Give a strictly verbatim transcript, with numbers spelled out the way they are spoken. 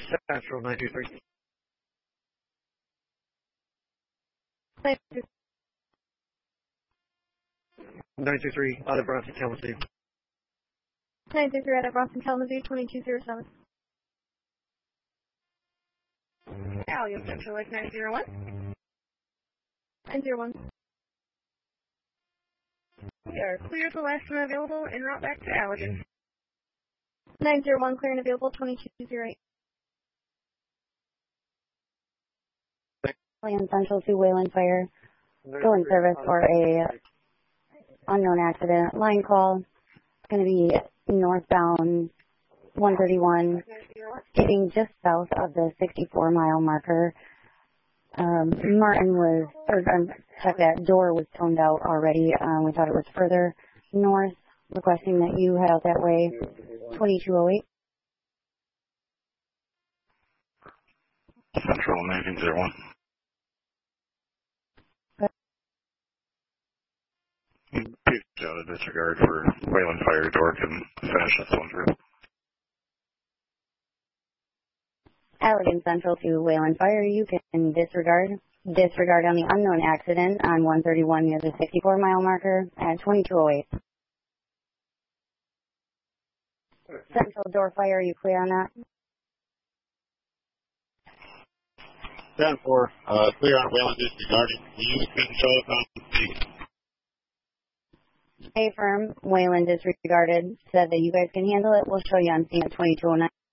Central nine two three. nine two three, out of Bronson, Kalamazoo. nine two three, out of Bronson, Kalamazoo, twenty-two oh seven. Allegan Central Lake nine zero one. nine zero one. We are clear the last one available en route back to Allegan. nine zero one, clear and available, twenty-two oh eight. Allegan Central to Wayland Fire. Go in service or a unknown accident. Line call. It's going to be northbound one thirty-one, getting just south of the sixty-four mile marker. Um, Martin was, or um, check that, door was toned out already. Um, we thought it was further north, requesting that you head out that way. twenty-two oh eight. Central nineteen oh one. Please out of disregard for Wayland Fire. Door can finish this one through. Allegan Central to Wayland Fire. You can disregard disregard on the unknown accident on one thirty-one near the sixty-four mile marker at twenty-two oh eight. Central door fire. Are you clear on that? ten four. Uh, clear on Wayland disregarding. You can show up on the A firm, Wayland disregarded, said that you guys can handle it. We'll show you on scene at twenty-two oh nine.